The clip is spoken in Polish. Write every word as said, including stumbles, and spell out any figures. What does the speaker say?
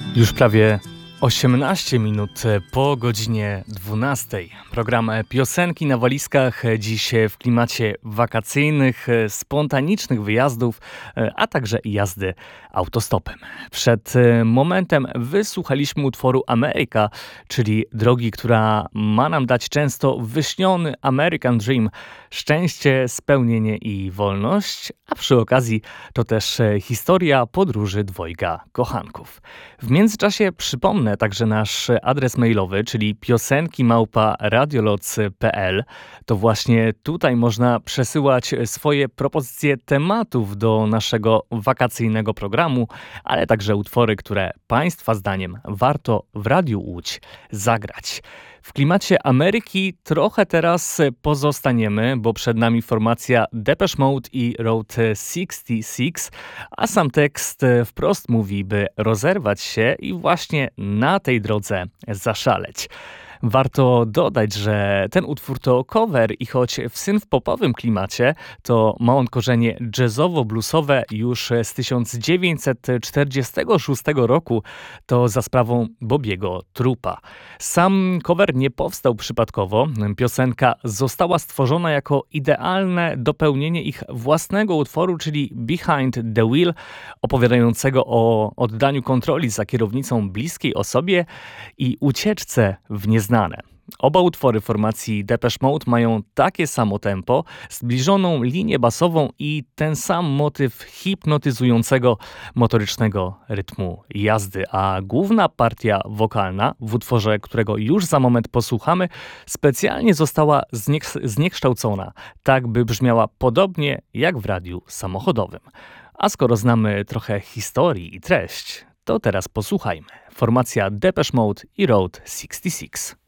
Już prawie osiemnaście minut po godzinie dwunastej. Program Piosenki na walizkach dziś w klimacie wakacyjnych, spontanicznych wyjazdów, a także jazdy autostopem. Przed momentem wysłuchaliśmy utworu Ameryka, czyli drogi, która ma nam dać często wyśniony American Dream, szczęście, spełnienie i wolność, a przy okazji to też historia podróży dwojga kochanków. W międzyczasie przypomnę także nasz adres mailowy, czyli piosenki małpa radioloc kropka p l. To właśnie tutaj można przesyłać swoje propozycje tematów do naszego wakacyjnego programu, ale także utwory, które Państwa zdaniem warto w Radiu Łódź zagrać. W klimacie Ameryki trochę teraz pozostaniemy, bo przed nami formacja Depeche Mode i Route sześćdziesiąt sześć, a sam tekst wprost mówi, by rozerwać się i właśnie na tej drodze zaszaleć. Warto dodać, że ten utwór to cover i choć w synth-popowym klimacie, to ma on korzenie jazzowo-bluesowe już z tysiąc dziewięćset czterdziestego szóstego roku, to za sprawą Bobiego Trupa. Sam cover nie powstał przypadkowo. Piosenka została stworzona jako idealne dopełnienie ich własnego utworu, czyli Behind the Wheel, opowiadającego o oddaniu kontroli za kierownicą bliskiej osobie i ucieczce w nieznane. Oba utwory formacji Depeche Mode mają takie samo tempo, zbliżoną linię basową i ten sam motyw hipnotyzującego motorycznego rytmu jazdy, a główna partia wokalna w utworze, którego już za moment posłuchamy, specjalnie została zniek- zniekształcona, tak by brzmiała podobnie jak w radiu samochodowym. A skoro znamy trochę historii i treść, to teraz posłuchajmy. Formacja Depeche Mode i Route sześćdziesiąt sześć.